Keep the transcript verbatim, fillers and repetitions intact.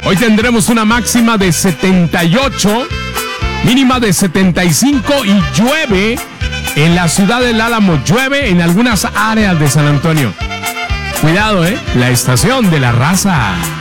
Hoy tendremos una máxima de setenta y ocho, mínima de setenta y cinco y llueve en la ciudad del Álamo. Llueve en algunas áreas de San Antonio. Cuidado, ¿eh? La estación de la raza.